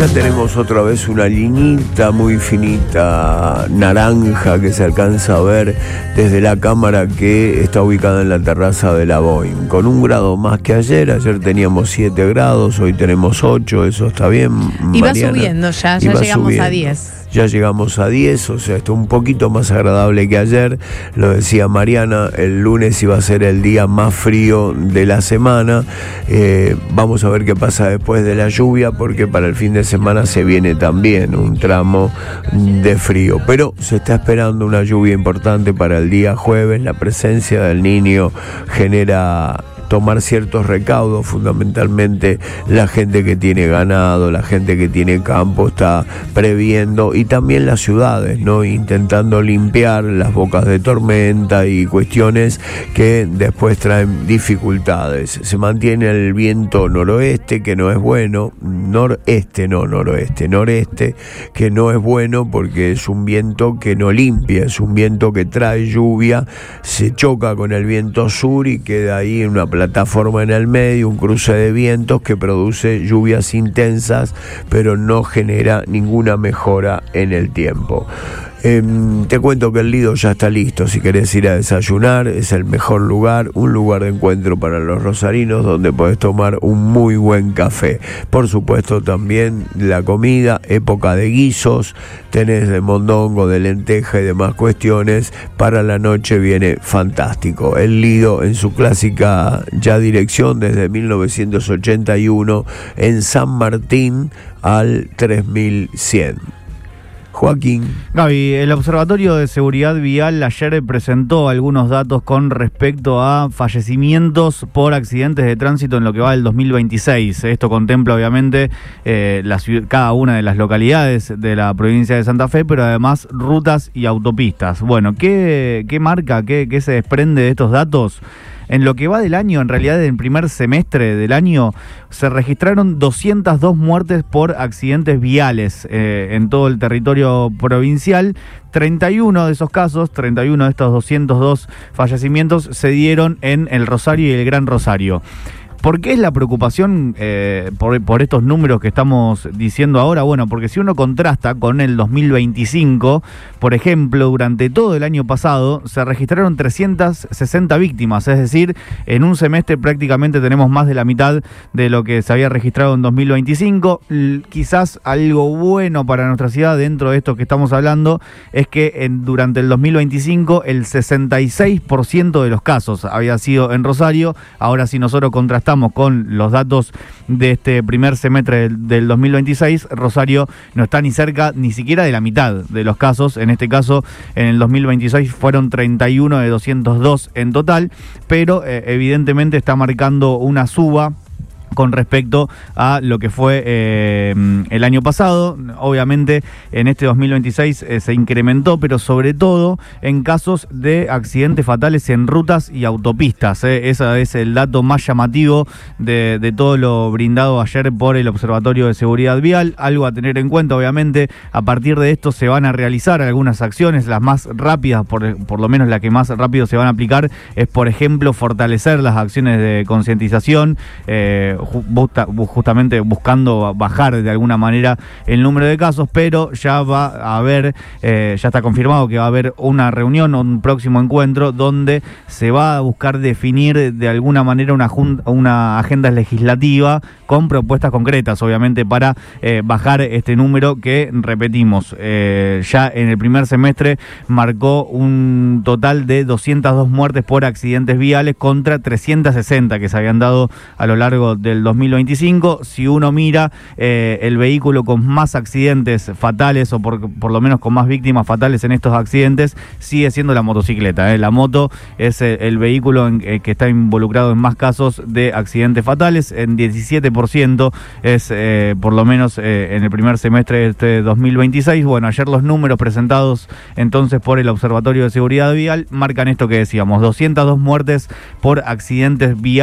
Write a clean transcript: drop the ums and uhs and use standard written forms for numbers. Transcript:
Ya tenemos otra vez una liñita muy finita, naranja, que se alcanza a ver desde la cámara que está ubicada en la terraza de la Boeing. Con 1 grado más que ayer teníamos 7 grados, hoy tenemos 8, eso está bien, Y va Mariana. subiendo ya llegamos subiendo. a 10. Ya llegamos a 10, o sea, está un poquito más agradable que ayer. Lo decía Mariana, el lunes iba a ser el día más frío de la semana. Vamos a ver qué pasa después de la lluvia, porque para el fin de semana se viene también un tramo de frío. Pero se está esperando una lluvia importante para el día jueves. La presencia del Niño genera tomar ciertos recaudos, fundamentalmente la gente que tiene ganado, la gente que tiene campo está previendo, y también las ciudades, ¿no? Intentando limpiar las bocas de tormenta y cuestiones que después traen dificultades. Se mantiene el viento noroeste, que no es bueno, noreste, que no es bueno porque es un viento que no limpia, es un viento que trae lluvia, se choca con el viento sur y queda ahí en una plataforma en el medio, un cruce de vientos que produce lluvias intensas, pero no genera ninguna mejora en el tiempo. Te cuento que el Lido ya está listo. Si querés ir a desayunar, es el mejor lugar, un lugar de encuentro para los rosarinos donde podés tomar un muy buen café. Por supuesto también la comida, época de guisos, tenés de mondongo, de lenteja y demás cuestiones. Para la noche viene fantástico. El Lido en su clásica ya dirección desde 1981 en San Martín al 3100. Joaquín. Gaby, el Observatorio de Seguridad Vial ayer presentó algunos datos con respecto a fallecimientos por accidentes de tránsito en lo que va del 2026. Esto contempla obviamente cada una de las localidades de la provincia de Santa Fe, pero además rutas y autopistas. Bueno, ¿qué marca, qué se desprende de estos datos? En lo que va del año, en realidad en el primer semestre del año, se registraron 202 muertes por accidentes viales en todo el territorio provincial. 31 de esos casos, 31 de estos 202 fallecimientos se dieron en el Rosario y el Gran Rosario. ¿Por qué es la preocupación por estos números que estamos diciendo ahora? Bueno, porque si uno contrasta con el 2025, por ejemplo, durante todo el año pasado se registraron 360 víctimas, es decir, en un semestre prácticamente tenemos más de la mitad de lo que se había registrado en 2025. Quizás algo bueno para nuestra ciudad dentro de esto que estamos hablando es que durante el 2025 el 66% de los casos había sido en Rosario. Ahora, si nosotros contrastamos con los datos de este primer semestre del 2026, Rosario no está ni cerca ni siquiera de la mitad de los casos. En este caso, en el 2026 fueron 31 de 202 en total, pero evidentemente está marcando una suba con respecto a lo que fue el año pasado. Obviamente en este 2026 se incrementó, pero sobre todo en casos de accidentes fatales en rutas y autopistas. Ese es el dato más llamativo de todo lo brindado ayer por el Observatorio de Seguridad Vial. Algo a tener en cuenta, obviamente, a partir de esto se van a realizar algunas acciones, las más rápidas, por lo menos la que más rápido se van a aplicar, es por ejemplo fortalecer las acciones de concientización, justamente buscando bajar de alguna manera el número de casos, pero ya va a haber, ya está confirmado que va a haber una reunión, un próximo encuentro donde se va a buscar definir de alguna manera una agenda legislativa con propuestas concretas, obviamente, para bajar este número que, repetimos, ya en el primer semestre marcó un total de 202 muertes por accidentes viales contra 360 que se habían dado a lo largo del 2025. Si uno mira el vehículo con más accidentes fatales, o por lo menos con más víctimas fatales en estos accidentes, sigue siendo la motocicleta. La moto es el vehículo que está involucrado en más casos de accidentes fatales. En 17% es por lo menos en el primer semestre de este 2026. Bueno, ayer los números presentados entonces por el Observatorio de Seguridad Vial marcan esto que decíamos: 202 muertes por accidentes viales